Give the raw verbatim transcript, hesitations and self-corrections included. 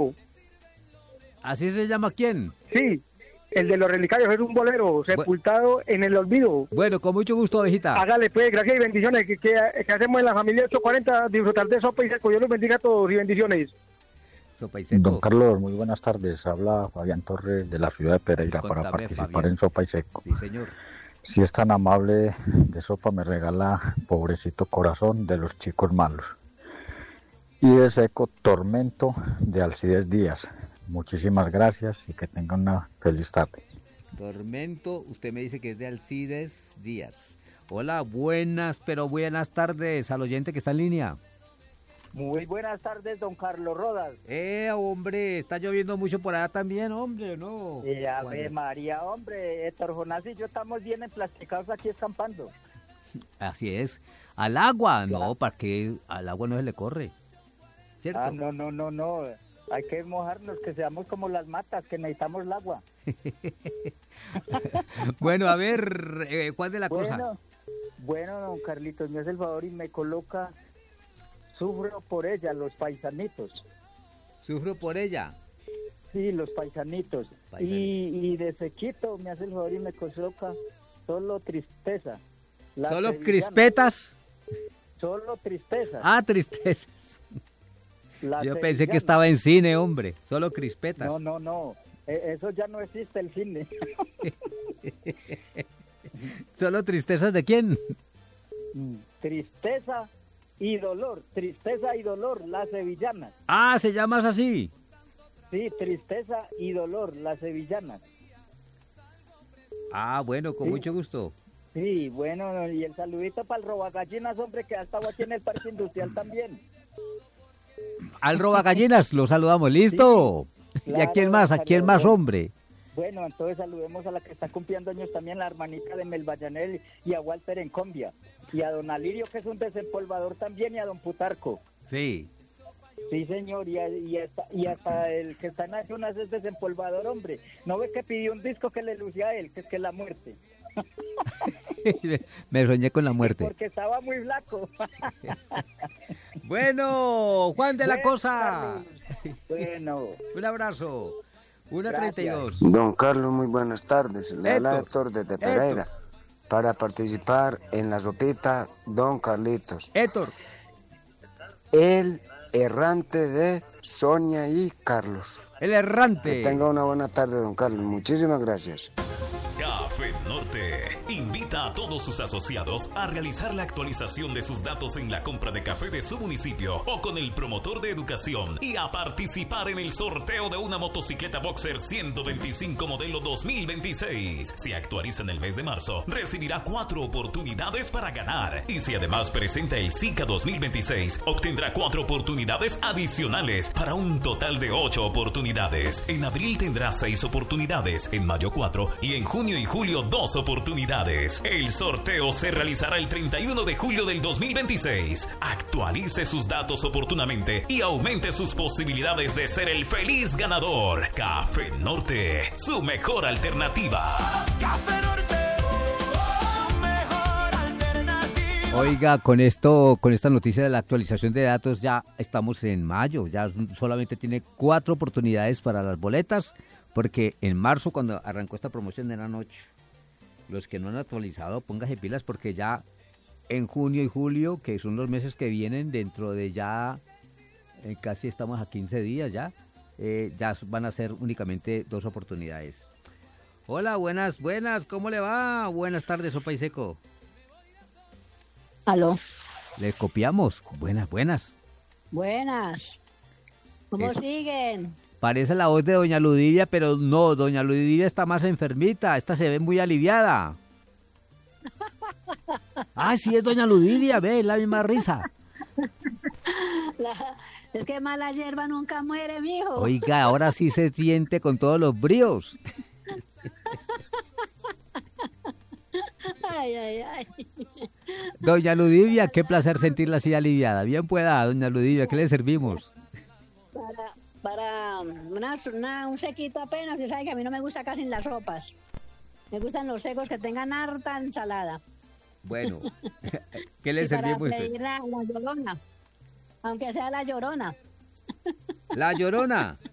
¿Así se llama quién? Sí, el de los relicarios es un bolero sepultado Bu- en el olvido. Bueno, con mucho gusto, abejita. Hágale pues, gracias y bendiciones, que, que, que hacemos en la familia ocho cuarenta, disfrutar de sopa y seco. Dios los bendiga a todos y bendiciones. Sopa y seco. Don Carlos, muy buenas tardes. Habla Fabián Torres de la ciudad de Pereira. Contame, para participar Fabián. En sopa y seco. Sí, señor. Si es tan amable de sopa, me regala Pobrecito Corazón de los Chicos Malos. Y de seco, Tormento de Alcides Díaz. Muchísimas gracias y que tengan una feliz tarde. Tormento, usted me dice que es de Alcides Díaz. Hola, buenas, pero buenas tardes al oyente que está en línea. Muy buenas tardes, don Carlos Rodas. Eh, hombre, está lloviendo mucho por allá también, hombre, ¿no? Eh, Ave María, hombre, Héctor Jonás y yo estamos bien emplasticados aquí escampando. Así es. Al agua, claro. No, ¿para qué? Al agua no se le corre, ¿cierto? Ah, no, no, no, no. Hay que mojarnos, que seamos como las matas, que necesitamos el agua. Bueno, a ver, eh, ¿cuál de la bueno, cosa? Bueno, don Carlitos, me hace el favor y me coloca Sufro por ella, los paisanitos. ¿Sufro por ella? Sí, los paisanitos. Y, y de sequito me hace el favor y me coloca Solo Tristeza. ¿Solo crispetas? Solo Tristeza. Ah, tristezas. La Yo sevillana. pensé que estaba en cine, hombre. Solo crispetas. No, no, no. Eh, eso ya no existe, el cine. ¿Solo tristezas de quién? Tristeza y dolor. Tristeza y dolor, las sevillanas. Ah, ¿se llamas así? Sí, Tristeza y dolor, las sevillanas. Ah, bueno, con sí. mucho gusto. Sí, bueno, y el saludito para el robagallinas, hombre, que ha estado aquí en el Parque Industrial también. Al robagallinas lo saludamos, ¿listo? Sí, claro, ¿y a quién más? ¿A quién más, hombre? Bueno, entonces saludemos a la que está cumpliendo años también, la hermanita de Melbayanel, y a Walter en Combia. Y a don Alirio, que es un desempolvador también, y a don Putarco. Sí. Sí, señor, y, a, y, hasta, y hasta el que está en ayunas es desempolvador, hombre. ¿No ve que pidió un disco que le lucía a él, que es que es la muerte? Me soñé con la muerte. Porque estaba muy flaco. Bueno, Juan de la bueno, Cosa. Carlos. Bueno. Un abrazo. una treinta y dos. Don Carlos, muy buenas tardes. Le habla Héctor desde Pereira. Héctor. Para participar en la sopita, don Carlitos. Héctor. El errante de Sonia y Carlos. El errante. Que tenga una buena tarde, don Carlos. Muchísimas gracias. Café Norte invita a todos sus asociados a realizar la actualización de sus datos en la compra de café de su municipio o con el promotor de educación y a participar en el sorteo de una motocicleta Boxer ciento veinticinco modelo dos mil veintiséis. Si actualiza en el mes de marzo, recibirá cuatro oportunidades para ganar. Y si además presenta el SICA dos mil veintiséis, obtendrá cuatro oportunidades adicionales para un total de ocho oportunidades. En abril tendrá seis oportunidades, en mayo cuatro y en junio y julio dos oportunidades. El sorteo se realizará el treinta y uno de julio del dos mil veintiséis. Actualice sus datos oportunamente y aumente sus posibilidades de ser el feliz ganador. Café Norte, su mejor alternativa. Café Norte, su mejor alternativa. Oiga, con esto, con esta noticia de la actualización de datos, ya estamos en mayo. Ya solamente tiene cuatro oportunidades para las boletas. Porque en marzo, cuando arrancó esta promoción, eran ocho. Los que no han actualizado, póngase pilas, porque ya en junio y julio, que son los meses que vienen, dentro de ya, eh, casi estamos a quince días ya, eh, ya van a ser únicamente dos oportunidades. Hola, buenas, buenas, ¿cómo le va? Buenas tardes, Sopa y Seco. Aló. Le copiamos. Buenas, buenas. Buenas. ¿Cómo eh, siguen? Parece la voz de doña Ludivia, pero no, doña Ludivia está más enfermita, esta se ve muy aliviada. Ah, sí, es doña Ludivia, ve, la misma risa. La, es que mala hierba nunca muere, mijo. Oiga, ahora sí se siente con todos los bríos. Ay, ay, ay. Doña Ludivia, qué placer sentirla así aliviada. Bien pueda, doña Ludivia, ¿qué le servimos? Para... Para una, una, un sequito apenas, y sabe que a mí no me gusta casi en las sopas. Me gustan los secos que tengan harta ensalada. Bueno, ¿qué le y servimos? Para pedir la, la llorona, aunque sea la llorona. ¿La llorona?